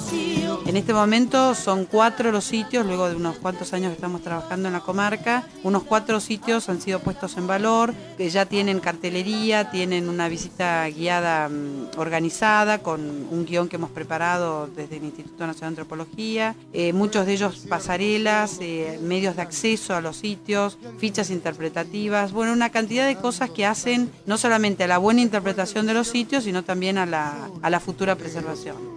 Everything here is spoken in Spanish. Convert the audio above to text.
En este momento son 4 los sitios, luego de unos cuantos años que estamos trabajando en la comarca, unos 4 sitios han sido puestos en valor, que ya tienen cartelería, tienen una visita guiada organizada con un guión que hemos preparado desde el Instituto Nacional de Antropología, muchos de ellos pasarelas, medios de acceso a los sitios, fichas interpretativas, bueno, una cantidad de cosas que hacen no solamente a la buena interpretación de los sitios, sino también a la futura preservación.